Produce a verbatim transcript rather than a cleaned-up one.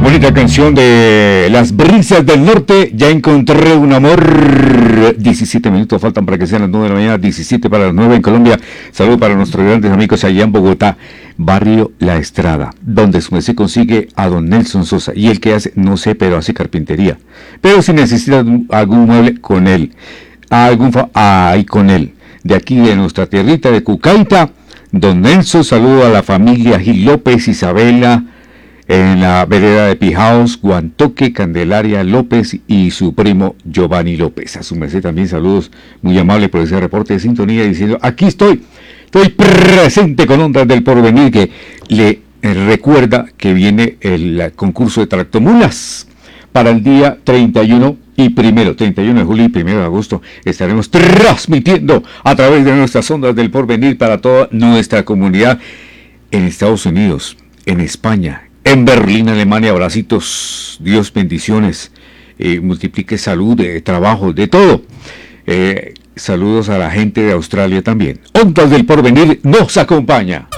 Bonita canción de Las Brisas del Norte. Ya encontré un amor. diecisiete minutos faltan para que sean las nueve de la mañana, diecisiete para las nueve en Colombia. Saludos para nuestros grandes amigos allá en Bogotá, barrio La Estrada, donde se consigue a don Nelson Sosa. Y el que hace, no sé, pero hace carpintería. Pero si necesita algún mueble, con él. Algún fa ahí con él. De aquí de nuestra tierrita de Cucaita, don Nelson, saludo a la familia Gil López, Isabela, en la vereda de Pijaos, Guantoque, Candelaria López y su primo Giovanni López. A su merced también saludos, muy amable por ese reporte de sintonía, diciendo, aquí estoy, estoy presente con Ondas del Porvenir, que le recuerda que viene el concurso de tractomulas para el día treinta y uno y primero, treinta y uno de julio y primero de agosto. Estaremos transmitiendo a través de nuestras Ondas del Porvenir para toda nuestra comunidad en Estados Unidos, en España, en Berlín, Alemania. Abracitos, Dios, bendiciones, eh, multiplique salud, de trabajo, de todo. Eh, saludos a la gente de Australia también. Ondas del Porvenir nos acompaña.